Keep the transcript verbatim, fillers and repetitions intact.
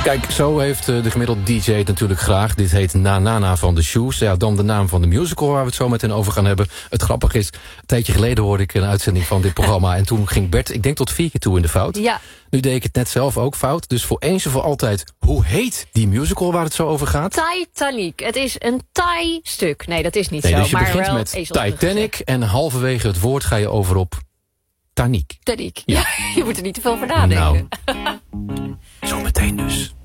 Kijk, zo heeft uh, de gemiddelde D J het natuurlijk graag. Dit heet Na Na Na van de Shoes. Ja, dan de naam van de musical waar we het zo meteen over gaan hebben. Het grappige is, een tijdje geleden hoorde ik een uitzending van dit programma. En toen ging Bert, ik denk tot vier keer toe in de fout. Ja. Nu deed ik het net zelf ook fout. Dus voor eens en voor altijd, hoe heet die musical waar het zo over gaat? Titanic. Het is een Thai-stuk. Nee, dat is niet nee, zo. Dus je maar begint wel met ezelsbrug Titanic gezegd. en halverwege het woord ga je over op Taniek. Titanic. Ja. Ja, je moet er niet te veel voor nadenken. Nou, zometeen dus.